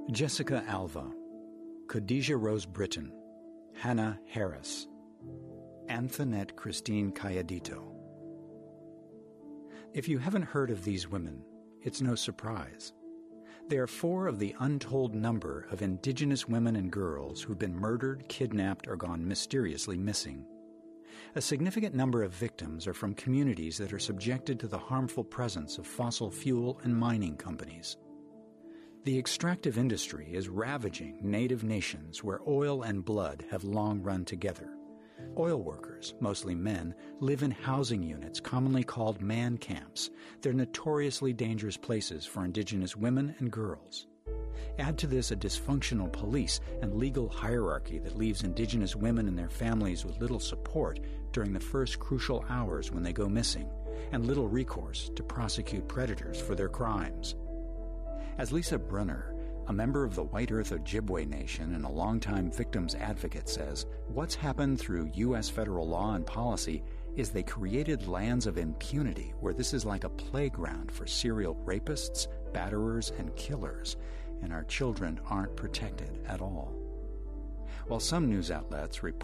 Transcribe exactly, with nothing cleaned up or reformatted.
Jessica Alva, Khadijah Rose Britton, Hannah Harris, Antoinette Christine Calladito. If you haven't heard of these women, it's no surprise. They are four of the untold number of Indigenous women and girls who've been murdered, kidnapped, or gone mysteriously missing. A significant number of victims are from communities that are subjected to the harmful presence of fossil fuel and mining companies. The extractive industry is ravaging native nations where oil and blood have long run together. Oil workers, mostly men, live in housing units commonly called man camps. They're notoriously dangerous places for Indigenous women and girls. Add to this a dysfunctional police and legal hierarchy that leaves Indigenous women and their families with little support during the first crucial hours when they go missing, and little recourse to prosecute predators for their crimes. As Lisa Brunner, a member of the White Earth Ojibwe Nation and a longtime victims advocate, says, what's happened through U S federal law and policy is they created lands of impunity where this is like a playground for serial rapists, batterers, and killers, and our children aren't protected at all. While some news outlets report